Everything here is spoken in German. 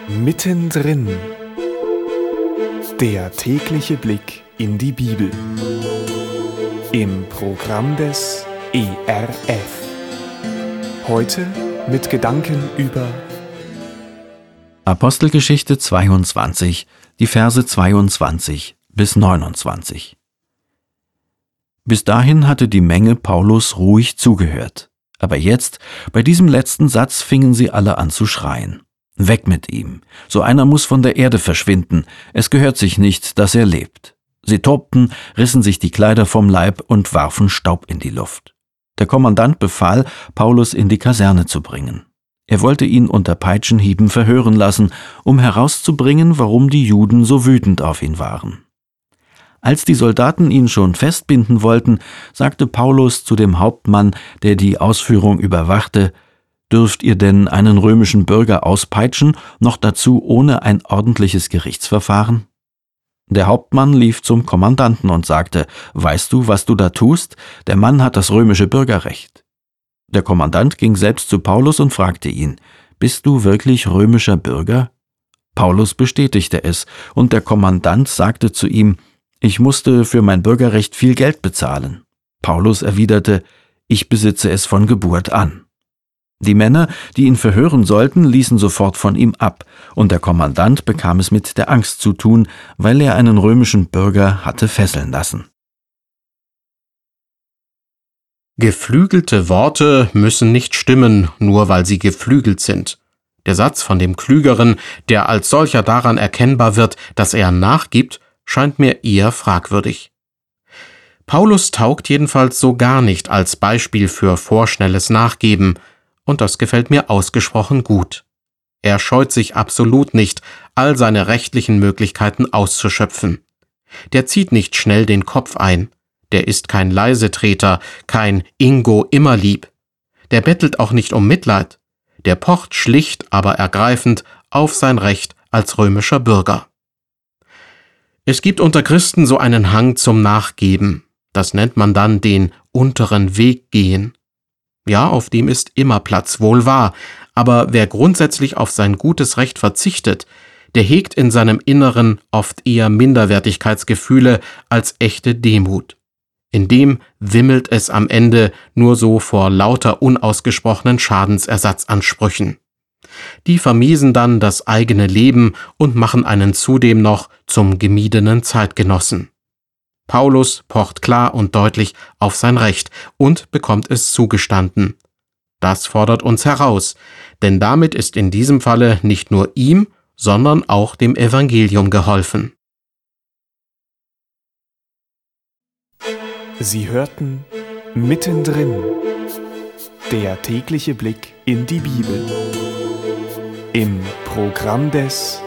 Mittendrin. Der tägliche Blick in die Bibel. Im Programm des ERF. Heute mit Gedanken über Apostelgeschichte 22, die Verse 22 bis 29. Bis dahin hatte die Menge Paulus ruhig zugehört. Aber jetzt, bei diesem letzten Satz, fingen sie alle an zu schreien. Weg mit ihm! So einer muss von der Erde verschwinden. Es gehört sich nicht, dass er lebt. Sie tobten, rissen sich die Kleider vom Leib und warfen Staub in die Luft. Der Kommandant befahl, Paulus in die Kaserne zu bringen. Er wollte ihn unter Peitschenhieben verhören lassen, um herauszubringen, warum die Juden so wütend auf ihn waren. Als die Soldaten ihn schon festbinden wollten, sagte Paulus zu dem Hauptmann, der die Ausführung überwachte: »Dürft ihr denn einen römischen Bürger auspeitschen, noch dazu ohne ein ordentliches Gerichtsverfahren?« Der Hauptmann lief zum Kommandanten und sagte: »Weißt du, was du da tust? Der Mann hat das römische Bürgerrecht.« Der Kommandant ging selbst zu Paulus und fragte ihn: »Bist du wirklich römischer Bürger?« Paulus bestätigte es, und der Kommandant sagte zu ihm: »Ich musste für mein Bürgerrecht viel Geld bezahlen.« Paulus erwiderte: »Ich besitze es von Geburt an.« Die Männer, die ihn verhören sollten, ließen sofort von ihm ab, und der Kommandant bekam es mit der Angst zu tun, weil er einen römischen Bürger hatte fesseln lassen. Geflügelte Worte müssen nicht stimmen, nur weil sie geflügelt sind. Der Satz von dem Klügeren, der als solcher daran erkennbar wird, dass er nachgibt, scheint mir eher fragwürdig. Paulus taugt jedenfalls so gar nicht als Beispiel für vorschnelles Nachgeben, und das gefällt mir ausgesprochen gut. Er scheut sich absolut nicht, all seine rechtlichen Möglichkeiten auszuschöpfen. Der zieht nicht schnell den Kopf ein. Der ist kein Leisetreter, kein Ingo Immerlieb. Der bettelt auch nicht um Mitleid. Der pocht schlicht, aber ergreifend auf sein Recht als römischer Bürger. Es gibt unter Christen so einen Hang zum Nachgeben. Das nennt man dann den unteren Weg gehen. Ja, auf dem ist immer Platz, wohl wahr, aber wer grundsätzlich auf sein gutes Recht verzichtet, der hegt in seinem Inneren oft eher Minderwertigkeitsgefühle als echte Demut. In dem wimmelt es am Ende nur so vor lauter unausgesprochenen Schadensersatzansprüchen. Die vermiesen dann das eigene Leben und machen einen zudem noch zum gemiedenen Zeitgenossen. Paulus pocht klar und deutlich auf sein Recht und bekommt es zugestanden. Das fordert uns heraus, denn damit ist in diesem Falle nicht nur ihm, sondern auch dem Evangelium geholfen. Sie hörten Mittendrin. Der tägliche Blick in die Bibel. Im Programm des